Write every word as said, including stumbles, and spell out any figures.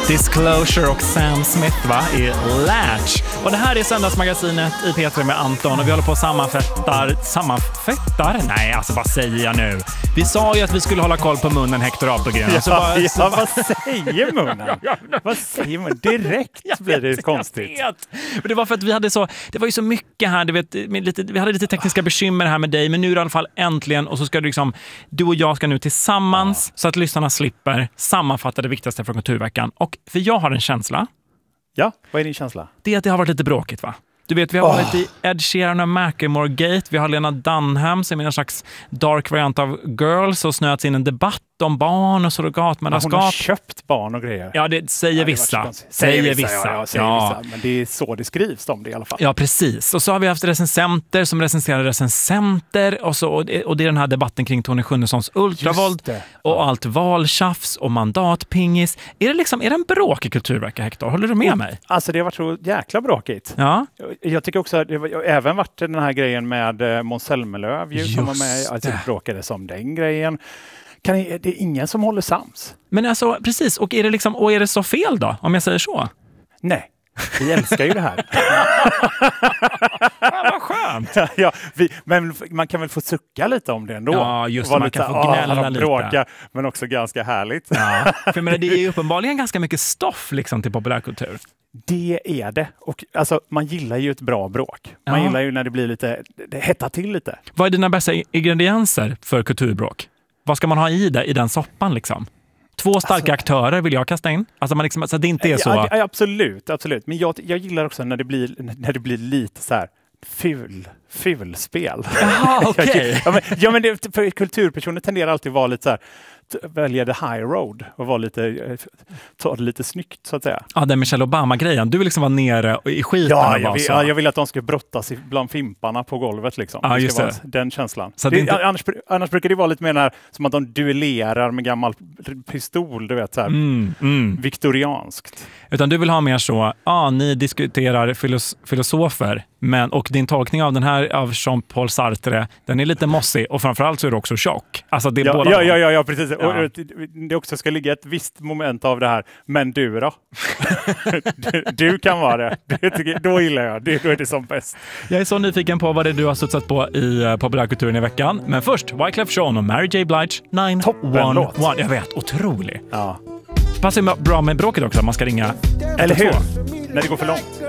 Disclosure och Sam Smith va, i Latch. Och det här är Söndagsmagasinet i P tre med Anton och vi håller på att sammanfettar... Sammanfettar? Nej, alltså vad säger jag nu? Vi sa ju att vi skulle hålla koll på munnen Hector Apelgren. Ja, alltså, bara, ja, så, vad säger munnen? Vad säger man? Direkt blir det konstigt. Men det var för att vi hade så... Det var ju så mycket här, du vet, med lite, vi hade lite tekniska bekymmer här med dig, men nu är det i alla fall äntligen och så ska du liksom... Du och jag ska nu tillsammans, ja. Så att lyssnarna slipper sammanfatta det viktigaste från kulturveckan. Och för jag har en känsla. Ja, vad är din känsla? Det är att det har varit lite bråkigt va? Du vet, vi har varit oh. i Ed Sheeran och Macklemore-gate. Vi har Lena Dunham som är en slags dark variant av Girls och snöats in en debatt om barn och surrogatmödraskap. Hon har köpt barn och grejer. Ja, det säger ja, det vissa. Säger, säger vissa. vissa. Ja, ja, säger ja. vissa. Men det är så det skrivs om det i alla fall. Ja, precis. Och så har vi haft recensenter som recenserar recensenter. Och, så, och, det, och det är den här debatten kring Tony Schunnessons ultravåld. Ja. Och allt valtjafs och mandatpingis. Är det, liksom, är det en bråkig kulturvecka, Hector? Håller du med oh, mig? Alltså, det har varit så jäkla bråkigt. Ja. Jag, jag tycker också att det har även varit den här grejen med uh, Måns Zelmerlöw som var med. Alltså, det bråkades om den grejen. Kan det, det är ingen som håller sams. Men alltså, precis. Och är det, liksom, och är det så fel då, om jag säger så? Nej, vi älskar ju det här. Ja, vad skönt. Ja, vi, men man kan väl få sucka lite om det ändå. Ja, just det. Man lite, kan få gnälla åh, lite. Bråka, men också ganska härligt. Ja, för men det är ju uppenbarligen ganska mycket stoff liksom, till populärkultur. Det är det. Och alltså, man gillar ju ett bra bråk. Man ja. gillar ju när det blir lite, det hettar till lite. Vad är dina bästa ingredienser för kulturbråk? Vad ska man ha i det, i den soppan liksom? Två starka alltså, aktörer vill jag kasta in. Alltså man liksom, alltså det inte är så... Ja, absolut, absolut. Men jag, jag gillar också när det blir, när det blir lite så här ful, fulspel. Jaha, okej. Okay. ja, men, ja, men det, för kulturpersoner tenderar alltid att vara lite så här, välja the high road och vara lite, ta det lite snyggt så att säga. Ja, den Michelle Obama-grejen. Du vill liksom vara nere i skiten. Ja, jag vill, ja, jag vill att de ska brottas bland fimparna på golvet liksom. Ja, det just ska det. vara den känslan. Så det, det inte... annars, annars brukar det vara lite mer när, som att de duellerar med gammal pistol, du vet så här, mm, mm. viktorianskt. Utan du vill ha mer så, ja, ni diskuterar filos- filosofer, men, och din tolkning av den här av Jean-Paul Sartre, den är lite mossig och framförallt så är det också tjock. Alltså det är ja, båda ja, ja, ja, ja, precis. Ja. Och det också ska ligga ett visst moment av det här, men du då? du, du kan vara det. det. Då gillar jag, det, då är det som bäst. Jag är så nyfiken på vad det är du har studsat på i uh, populärkulturen i veckan. Men först, Wyclef Jean och Mary J. Blige, nine one one. Jag vet, otrolig. Ja. Passar bra med bråket också, man ska ringa. Eller hur? När det går för långt.